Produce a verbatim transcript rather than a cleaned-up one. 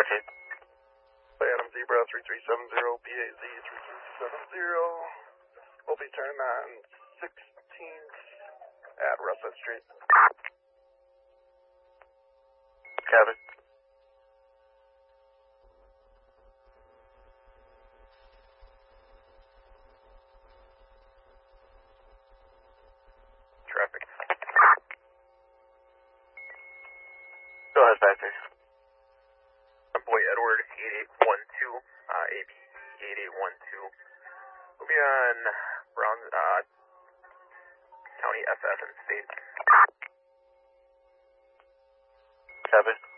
Factory. Phantom Zebra three three seven zero, P A Z three three seven zero. We'll be turning on sixteenth at Russet Street. Cabin. Traffic. Go ahead, Factory. Boy Edward eight eight one two, uh, A B eight eight one two. We'll be on Brown, uh, County F F and State. Cabin.